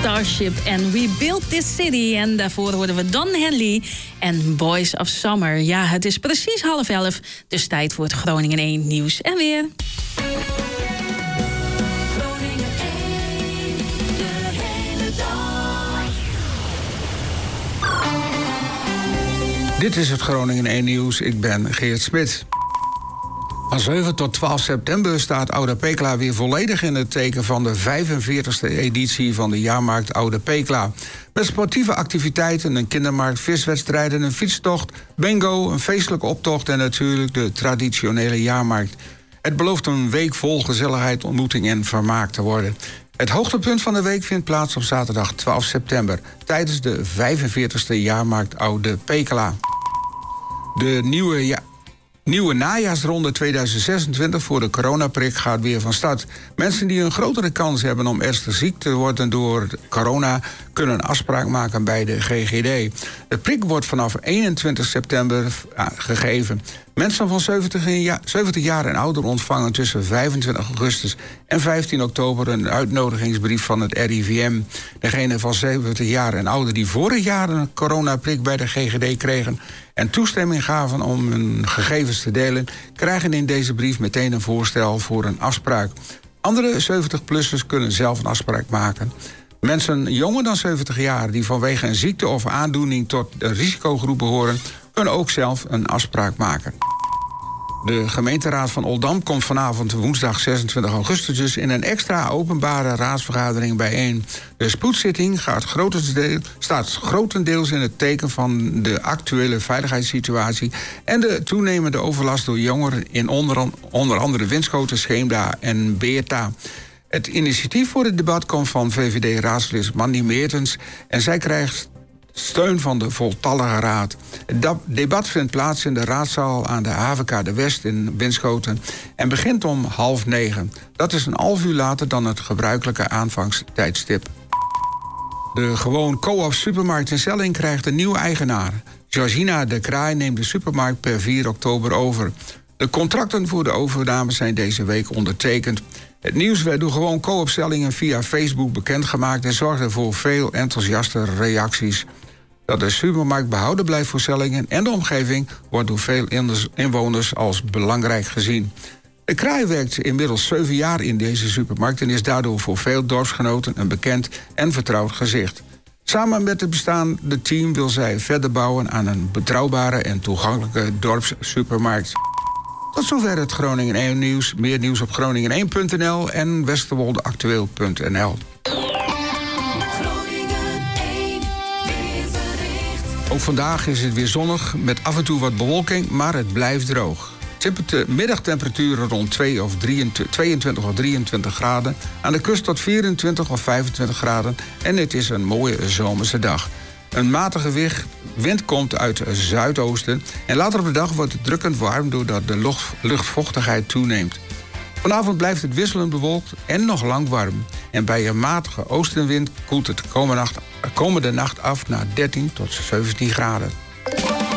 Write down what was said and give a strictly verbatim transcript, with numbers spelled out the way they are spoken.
Starship en We Built This City. En daarvoor hoorden we Don Henley en Boys of Summer. Ja, het is precies half elf, dus tijd voor het Groningen één nieuws en weer. Groningen één, de hele dag. Dit is het Groningen één nieuws. Ik ben Geert Smit. Van zeven tot twaalf september staat Oude Pekela weer volledig in het teken van de vijfenveertigste editie van de jaarmarkt Oude Pekela. Met sportieve activiteiten, een kindermarkt, viswedstrijden, een fietstocht, bingo, een feestelijke optocht en natuurlijk de traditionele jaarmarkt. Het belooft een week vol gezelligheid, ontmoeting en vermaak te worden. Het hoogtepunt van de week vindt plaats op zaterdag twaalf september... tijdens de vijfenveertigste jaarmarkt Oude Pekela. De nieuwe ja Nieuwe najaarsronde tweeduizend zesentwintig voor de coronaprik gaat weer van start. Mensen die een grotere kans hebben om ernstig ziek te worden door corona kunnen een afspraak maken bij de G G D. De prik wordt vanaf eenentwintig september gegeven. Mensen van zeventig jaar en ouder ontvangen tussen vijfentwintig augustus en vijftien oktober een uitnodigingsbrief van het R I V M. Degenen van zeventig jaar en ouder die vorig jaar een coronaprik bij de G G D kregen en toestemming gaven om hun gegevens te delen, krijgen in deze brief meteen een voorstel voor een afspraak. Andere zeventig-plussers kunnen zelf een afspraak maken. Mensen jonger dan zeventig jaar die vanwege een ziekte of aandoening tot de risicogroep behoren, kunnen ook zelf een afspraak maken. De gemeenteraad van Oldambt komt vanavond woensdag zesentwintig augustus dus in een extra openbare raadsvergadering bijeen. De spoedzitting gaat grotendeels, staat grotendeels in het teken van de actuele veiligheidssituatie en de toenemende overlast door jongeren in onder, onder andere Winschoten, Scheemda en Beerta. Het initiatief voor het debat komt van V V D-raadslid Mandy Meertens en zij krijgt steun van de voltallige raad. Het debat vindt plaats in de raadzaal aan de Havenkade West in Winschoten en begint om half negen. Dat is een half uur later dan het gebruikelijke aanvangstijdstip. De Gewoon Co-op supermarkt in Zelling krijgt een nieuwe eigenaar. Georgina de Kraai neemt de supermarkt per vier oktober over. De contracten voor de overname zijn deze week ondertekend. Het nieuws werd door Gewoon Co-op Zellingen via Facebook bekendgemaakt en zorgde voor veel enthousiaste reacties. Dat de supermarkt behouden blijft voor Zellingen en de omgeving wordt door veel inwoners als belangrijk gezien. De Kraai werkt inmiddels zeven jaar in deze supermarkt en is daardoor voor veel dorpsgenoten een bekend en vertrouwd gezicht. Samen met het bestaande team wil zij verder bouwen aan een betrouwbare en toegankelijke dorpssupermarkt. Tot zover het Groningen één nieuws. Meer nieuws op groningen één punt n l en westerwoldeactueel punt n l. Ook vandaag is het weer zonnig met af en toe wat bewolking, maar het blijft droog. Middagtemperaturen rond twee of tweeëntwintig of drieëntwintig graden. Aan de kust tot vierentwintig of vijfentwintig graden. En het is een mooie zomerse dag. Een matige wind komt uit het zuidoosten. En later op de dag wordt het drukkend warm doordat de luchtvochtigheid toeneemt. Vanavond blijft het wisselend bewolkt en nog lang warm. En bij een matige oostenwind koelt het komende nacht, komende nacht af naar dertien tot zeventien graden.